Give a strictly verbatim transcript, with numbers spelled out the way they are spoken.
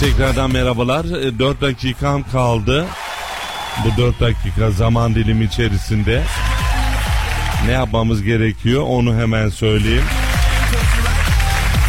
Tekrardan merhabalar. dört dakikam kaldı. Bu dört dakika zaman dilimi içerisinde ne yapmamız gerekiyor onu hemen söyleyeyim.